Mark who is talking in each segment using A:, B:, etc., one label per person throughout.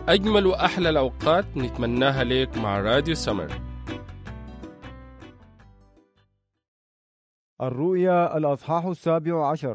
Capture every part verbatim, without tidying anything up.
A: أجمل وأحلى الأوقات نتمناها ليك مع راديو سمر.
B: الرؤيا الأصحاح السابع عشر.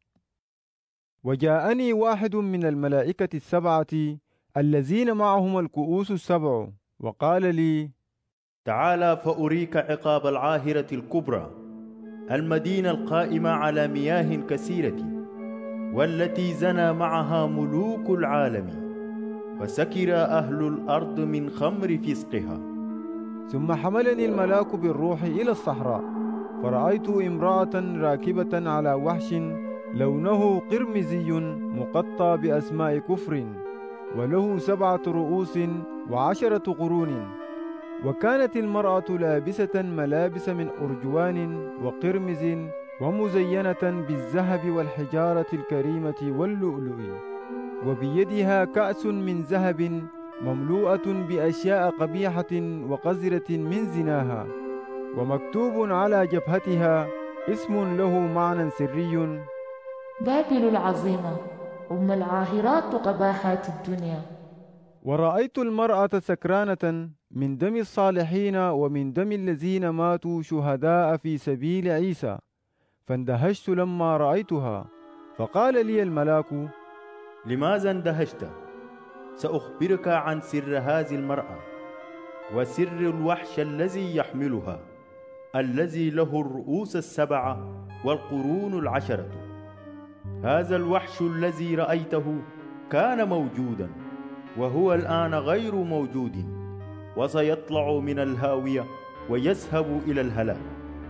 B: وجاءني واحد من الملائكة السبعة الذين معهم الكؤوس السبع وقال لي:
C: تعال فأريك عقاب العاهرة الكبرى، المدينة القائمة على مياه كثيرة، والتي زنى معها ملوك العالم، وسكر أهل الأرض من خمر فسقها.
B: ثم حملني الملاك بالروح إلى الصحراء، فرأيت امرأة راكبة على وحش لونه قرمزي مقطى بأسماء كفر، وله سبعة رؤوس وعشرة قرون. وكانت المرأة لابسة ملابس من أرجوان وقرمز، ومزينة بالذهب والحجارة الكريمة واللؤلؤ، وبيدها كأس من ذهب مملوءة بأشياء قبيحة وقذرة من زناها، ومكتوب على جبهتها اسم له معنى سري:
D: بابل العظيمة، أم العاهرات وقباحات الدنيا.
B: ورأيت المرأة سكرانة من دم الصالحين ومن دم الذين ماتوا شهداء في سبيل عيسى، فاندهشت لما رأيتها. فقال لي الملاك:
C: لماذا اندهشت؟ سأخبرك عن سر هذه المرأة وسر الوحش الذي يحملها، الذي له الرؤوس السبعة والقرون العشرة. هذا الوحش الذي رأيته كان موجودا، وهو الآن غير موجود، وسيطلع من الهاوية ويذهب إلى الهلاك.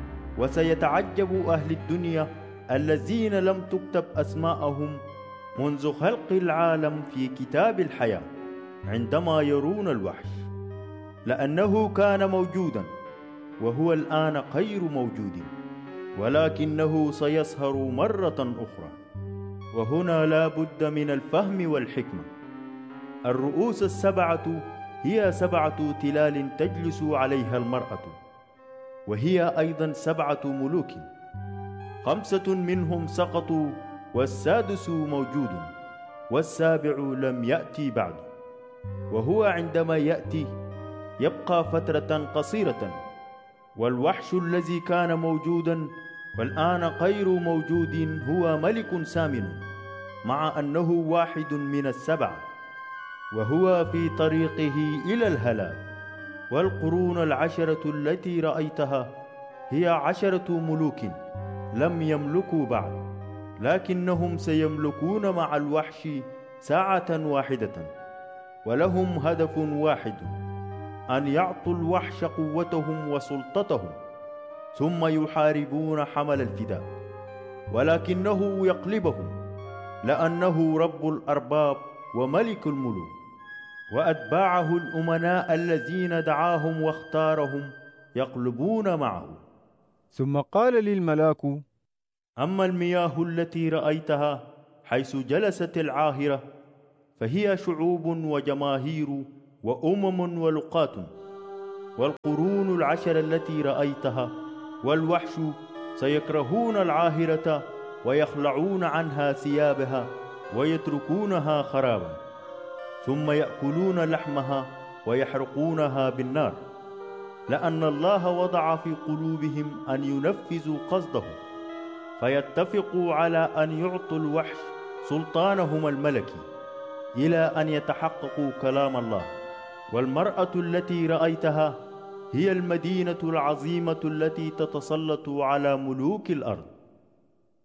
C: وسيتعجب أهل الدنيا الذين لم تكتب أسماءهم منذ خلق العالم في كتاب الحياة عندما يرون الوحش، لأنه كان موجودا وهو الآن غير موجود، ولكنه سيظهر مرة أخرى. وهنا لا بد من الفهم والحكمة. الرؤوس السبعة هي سبعة تلال تجلس عليها المرأة، وهي أيضا سبعة ملوك، خمسة منهم سقطوا والسادس موجود، والسابع لم يأتي بعد. وهو عندما يأتي يبقى فترة قصيرة. والوحش الذي كان موجودا والآن غير موجود هو ملك سامن، مع أنه واحد من السبعة، وهو في طريقه إلى الهلاك. والقرون العشرة التي رأيتها هي عشرة ملوك لم يملكوا بعد، لكنهم سيملكون مع الوحش ساعة واحدة، ولهم هدف واحد: أن يعطوا الوحش قوتهم وسلطتهم، ثم يحاربون حمل الفداء، ولكنه يقلبهم، لأنه رب الأرباب وملك الملوك. وأتباعه الأمناء الذين دعاهم واختارهم يقلبون معه.
B: ثم قال لي الملاك:
C: أما المياه التي رأيتها حيث جلست العاهرة فهي شعوب وجماهير وأمم ولقات. والقرون العشر التي رأيتها والوحش سيكرهون العاهرة ويخلعون عنها ثيابها ويتركونها خرابا، ثم يأكلون لحمها ويحرقونها بالنار، لأن الله وضع في قلوبهم أن ينفذوا قصده، فيتفقوا على أن يعطوا الوحش سلطانهم الملكي إلى أن يتحققوا كلام الله. والمرأة التي رأيتها هي المدينة العظيمة التي تتسلط على ملوك الأرض.